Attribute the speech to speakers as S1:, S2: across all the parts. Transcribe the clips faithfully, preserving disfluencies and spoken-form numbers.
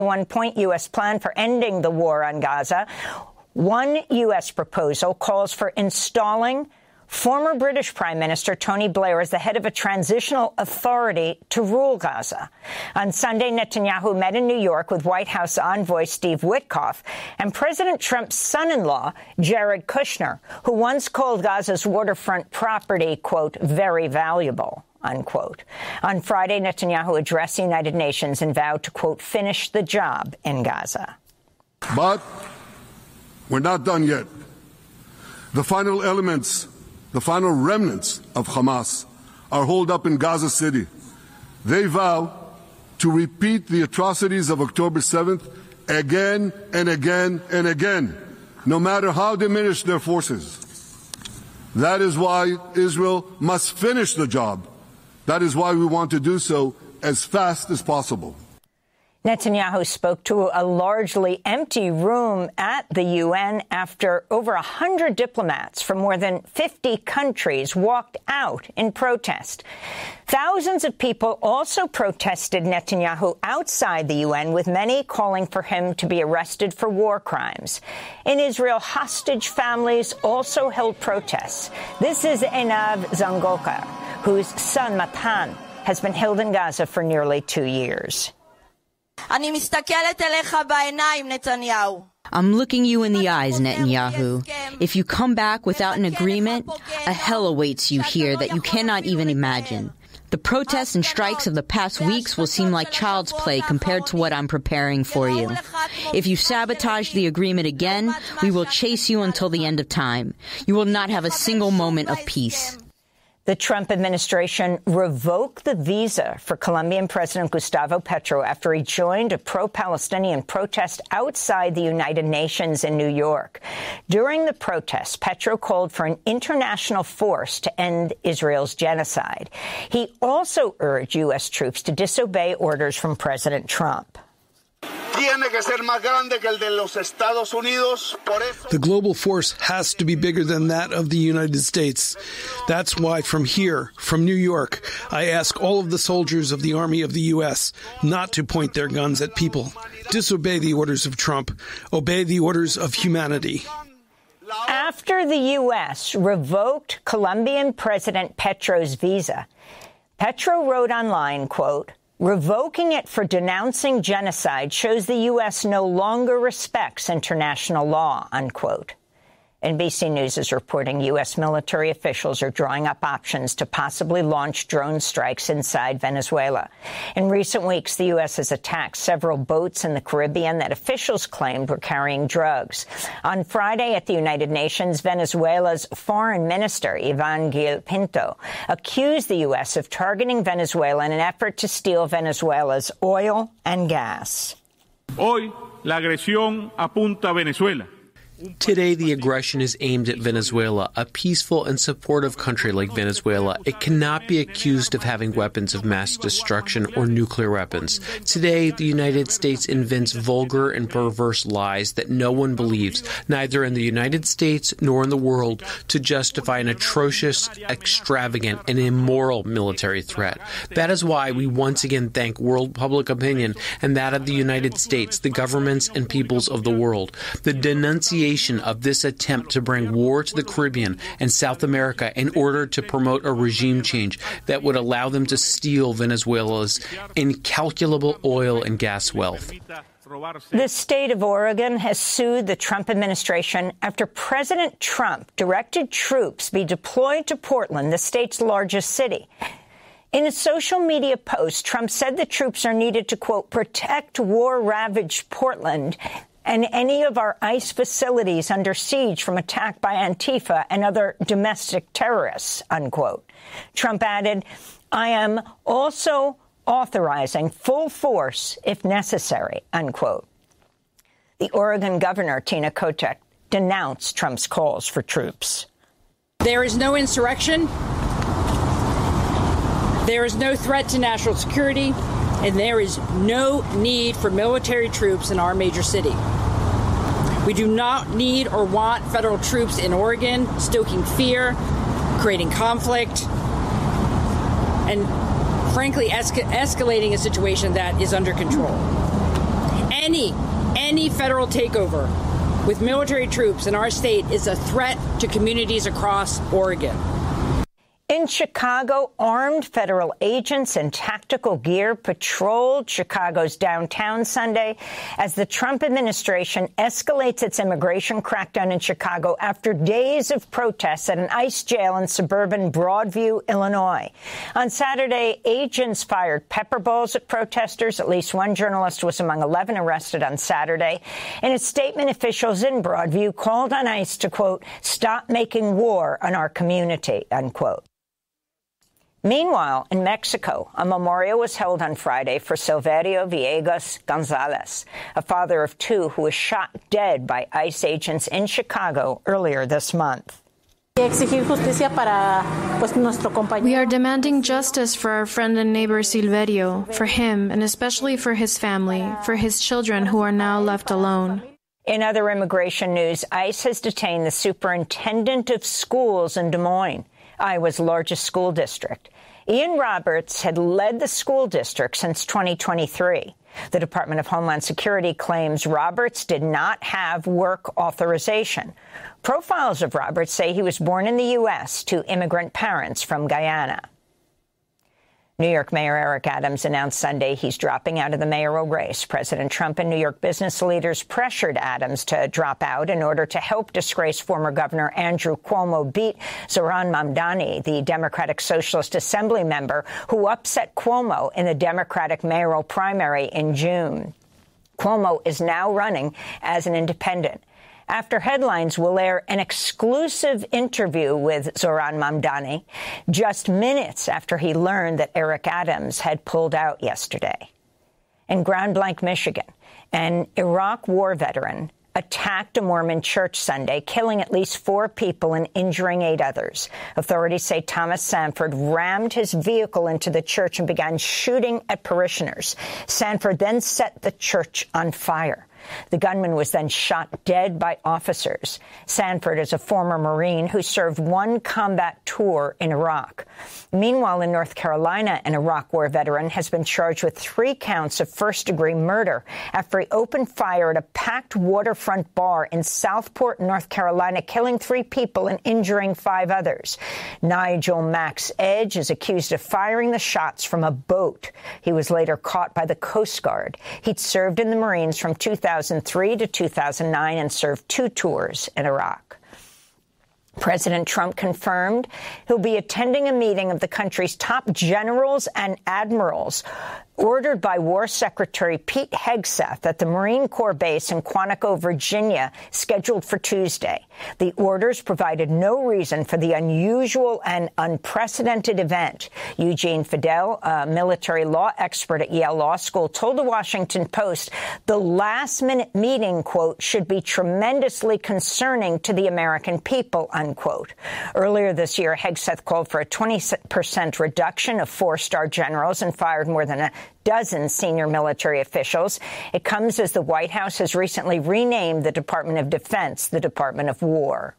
S1: one-point U S plan for ending the war on Gaza. One U S proposal calls for installing former British Prime Minister Tony Blair as the head of a transitional authority to rule Gaza. On Sunday, Netanyahu met in New York with White House envoy Steve Witkoff and President Trump's son-in-law, Jared Kushner, who once called Gaza's waterfront property, quote, very valuable, unquote. On Friday, Netanyahu addressed the United Nations and vowed to, quote, finish the job in Gaza.
S2: But we're not done yet. The final elements The final remnants of Hamas are holed up in Gaza City. They vow to repeat the atrocities of October seventh again and again and again, no matter how diminished their forces. That is why Israel must finish the job. That is why we want to do so as fast as possible.
S1: Netanyahu spoke to a largely empty room at the U N after over one hundred diplomats from more than fifty countries walked out in protest. Thousands of people also protested Netanyahu outside the U N, with many calling for him to be arrested for war crimes. In Israel, hostage families also held protests. This is Einav Zangoka, whose son Matan has been held in Gaza for nearly two years.
S3: I'm
S4: looking you in the eyes, Netanyahu. If you come back without an agreement, a hell awaits you here that you cannot even imagine. The protests and strikes of the past weeks will seem like child's play compared to what I'm preparing for you. If you sabotage the agreement again, we will chase you until the end of time. You will not have a single moment of peace.
S1: The Trump administration revoked the visa for Colombian President Gustavo Petro after he joined a pro-Palestinian protest outside the United Nations in New York. During the protests, Petro called for an international force to end Israel's genocide. He also urged U S troops to disobey orders from President Trump.
S5: The global force has to be bigger than that of the United States. That's why from here, from New York, I ask all of the soldiers of the Army of the U S not to point their guns at people. Disobey the orders of Trump. Obey the orders of humanity.
S1: After the U S revoked Colombian President Petro's visa, Petro wrote online, quote, revoking it for denouncing genocide shows the U S no longer respects international law, unquote. N B C News is reporting U S military officials are drawing up options to possibly launch drone strikes inside Venezuela. In recent weeks, the U S has attacked several boats in the Caribbean that officials claimed were carrying drugs. On Friday at the United Nations, Venezuela's foreign minister, Ivan Gil Pinto, accused the U S of targeting Venezuela in an effort to steal Venezuela's oil and gas.
S6: Hoy, la agresión apunta a Venezuela.
S7: Today, the aggression is aimed at Venezuela, a peaceful and supportive country like Venezuela. It cannot be accused of having weapons of mass destruction or nuclear weapons. Today, the United States invents vulgar and perverse lies that no one believes, neither in the United States nor in the world, to justify an atrocious, extravagant, and immoral military threat. That is why we once again thank world public opinion and that of the United States, the governments and peoples of the world. The denunciation of this attempt to bring war to the Caribbean and South America in order to promote a regime change that would allow them to steal Venezuela's incalculable oil and gas wealth.
S1: The state of Oregon has sued the Trump administration after President Trump directed troops be deployed to Portland, the state's largest city. In a social media post, Trump said the troops are needed to, quote, protect war-ravaged Portland and any of our ICE facilities under siege from attack by Antifa and other domestic terrorists, unquote. Trump added, I am also authorizing full force if necessary, unquote. The Oregon governor, Tina Kotek, denounced Trump's calls for troops.
S8: There is no insurrection. There is no threat to national security. And there is no need for military troops in our major city. We do not need or want federal troops in Oregon stoking fear, creating conflict, and frankly esca- escalating a situation that is under control. Any, any federal takeover with military troops in our state is a threat to communities across Oregon.
S1: In Chicago, armed federal agents in tactical gear patrolled Chicago's downtown Sunday as the Trump administration escalates its immigration crackdown in Chicago after days of protests at an ICE jail in suburban Broadview, Illinois. On Saturday, agents fired pepper balls at protesters. At least one journalist was among eleven arrested on Saturday. In a statement, officials in Broadview called on ICE to, quote, stop making war on our community, unquote. Meanwhile, in Mexico, a memorial was held on Friday for Silverio Villegas Gonzalez, a father of two who was shot dead by ICE agents in Chicago earlier this month.
S3: We are demanding justice for our friend and neighbor Silverio, for him, and especially for his family, for his children who are now left alone.
S1: In other immigration news, ICE has detained the superintendent of schools in Des Moines, Iowa's largest school district. Ian Roberts had led the school district since twenty twenty-three. The Department of Homeland Security claims Roberts did not have work authorization. Profiles of Roberts say he was born in the U S to immigrant parents from Guyana. New York Mayor Eric Adams announced Sunday he's dropping out of the mayoral race. President Trump and New York business leaders pressured Adams to drop out in order to help disgraced former Governor Andrew Cuomo beat Zohran Mamdani, the Democratic Socialist Assembly member who upset Cuomo in the Democratic mayoral primary in June. Cuomo is now running as an independent. After headlines, will air an exclusive interview with Zohran Mamdani just minutes after he learned that Eric Adams had pulled out yesterday. In Grand Blanc, Michigan, an Iraq war veteran attacked a Mormon church Sunday, killing at least four people and injuring eight others. Authorities say Thomas Sanford rammed his vehicle into the church and began shooting at parishioners. Sanford then set the church on fire. The gunman was then shot dead by officers. Sanford is a former Marine who served one combat tour in Iraq. Meanwhile, in North Carolina, an Iraq war veteran has been charged with three counts of first-degree murder after he opened fire at a packed waterfront bar in Southport, North Carolina, killing three people and injuring five others. Nigel Max Edge is accused of firing the shots from a boat. He was later caught by the Coast Guard. He'd served in the Marines from two thousand three to two thousand nine and served two tours in Iraq. President Trump confirmed he'll be attending a meeting of the country's top generals and admirals ordered by War Secretary Pete Hegseth at the Marine Corps base in Quantico, Virginia, scheduled for Tuesday. The orders provided no reason for the unusual and unprecedented event. Eugene Fidel, a military law expert at Yale Law School, told the Washington Post the last-minute meeting, quote, should be tremendously concerning to the American people, unquote. Earlier this year, Hegseth called for a twenty percent reduction of four-star generals and fired more than a dozen senior military officials. It comes as the White House has recently renamed the Department of Defense the Department of War.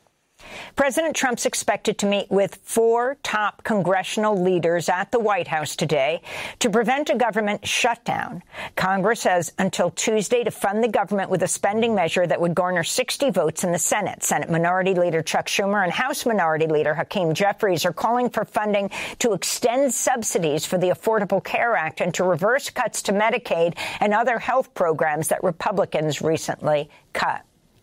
S1: President Trump's expected to meet with four top congressional leaders at the White House today to prevent a government shutdown. Congress has until Tuesday to fund the government with a spending measure that would garner sixty votes in the Senate. Senate Minority Leader Chuck Schumer and House Minority Leader Hakeem Jeffries are calling for funding to extend subsidies for the Affordable Care Act and to reverse cuts to Medicaid and other health programs that Republicans recently cut.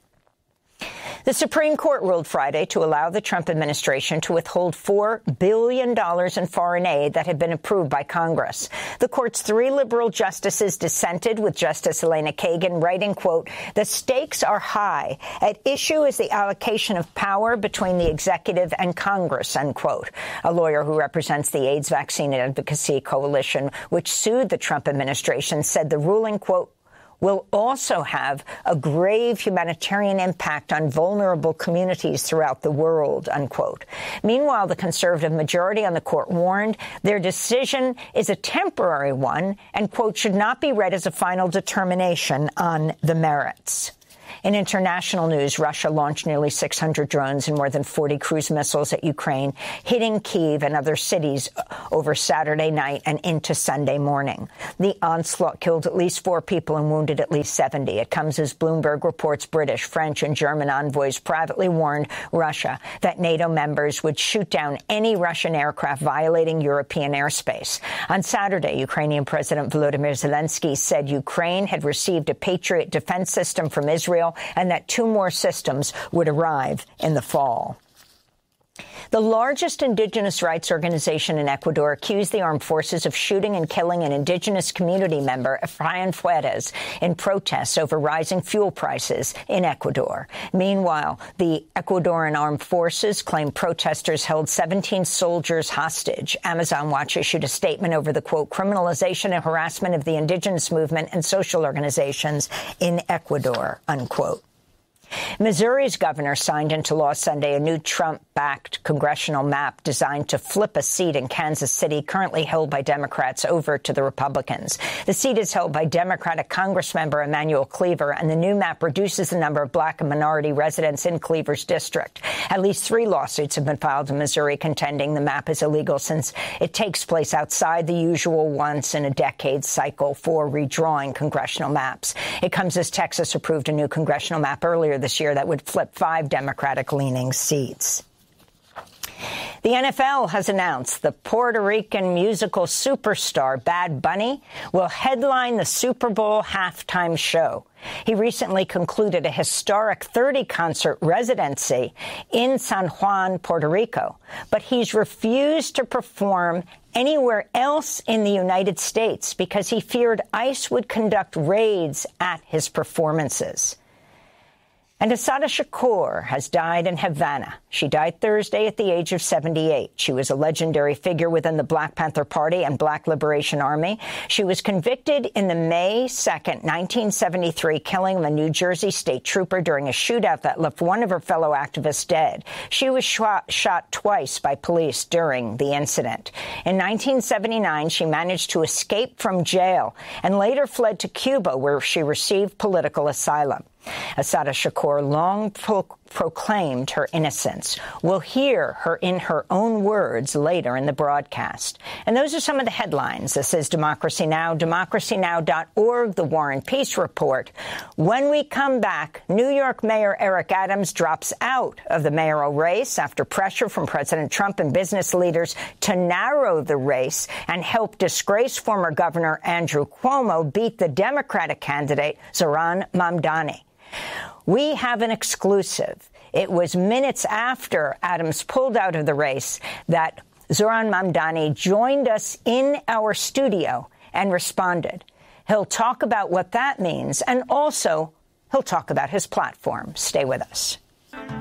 S1: The Supreme Court ruled Friday to allow the Trump administration to withhold four billion dollars in foreign aid that had been approved by Congress. The court's three liberal justices dissented, with Justice Elena Kagan writing, quote, the stakes are high. At issue is the allocation of power between the executive and Congress, unquote. A lawyer who represents the AIDS Vaccine Advocacy Coalition, which sued the Trump administration, said the ruling, quote, will also have a grave humanitarian impact on vulnerable communities throughout the world, unquote. Meanwhile, the conservative majority on the court warned their decision is a temporary one and, quote, should not be read as a final determination on the merits. In international news, Russia launched nearly six hundred drones and more than forty cruise missiles at Ukraine, hitting Kyiv and other cities over Saturday night and into Sunday morning. The onslaught killed at least four people and wounded at least seventy. It comes as Bloomberg reports British, French, and German envoys privately warned Russia that NATO members would shoot down any Russian aircraft violating European airspace. On Saturday, Ukrainian President Volodymyr Zelensky said Ukraine had received a Patriot defense system from Israel and that two more systems would arrive in the fall. The largest indigenous rights organization in Ecuador accused the armed forces of shooting and killing an indigenous community member, Efrain Fuertes, in protests over rising fuel prices in Ecuador. Meanwhile, the Ecuadorian armed forces claim protesters held seventeen soldiers hostage. Amazon Watch issued a statement over the, quote, criminalization and harassment of the indigenous movement and social organizations in Ecuador, unquote. Missouri's governor signed into law Sunday a new Trump-backed congressional map designed to flip a seat in Kansas City currently held by Democrats over to the Republicans. The seat is held by Democratic Congressmember Emanuel Cleaver, and the new map reduces the number of black and minority residents in Cleaver's district. At least three lawsuits have been filed in Missouri contending the map is illegal since it takes place outside the usual once-in-a-decade cycle for redrawing congressional maps. It comes as Texas approved a new congressional map earlier this year that would flip five Democratic-leaning seats. The N F L has announced the Puerto Rican musical superstar Bad Bunny will headline the Super Bowl halftime show. He recently concluded a historic thirty-concert residency in San Juan, Puerto Rico, but he's refused to perform anywhere else in the United States because he feared ICE would conduct raids at his performances. And Assata Shakur has died in Havana. She died Thursday at the age of seventy-eight. She was a legendary figure within the Black Panther Party and Black Liberation Army. She was convicted in the May second, nineteen seventy-three killing of a New Jersey state trooper during a shootout that left one of her fellow activists dead. She was shot, shot twice by police during the incident. In nineteen seventy-nine, she managed to escape from jail and later fled to Cuba, where she received political asylum. Assata Shakur long pro- proclaimed her innocence. We'll hear her in her own words later in the broadcast. And those are some of the headlines. This is Democracy Now!, democracy now dot org, The War and Peace Report. When we come back, New York Mayor Eric Adams drops out of the mayoral race after pressure from President Trump and business leaders to narrow the race and help disgraced former Governor Andrew Cuomo beat the Democratic candidate Zohran Mamdani. We have an exclusive. It was minutes after Adams pulled out of the race that Zohran Mamdani joined us in our studio and responded. He'll talk about what that means, and also he'll talk about his platform. Stay with us.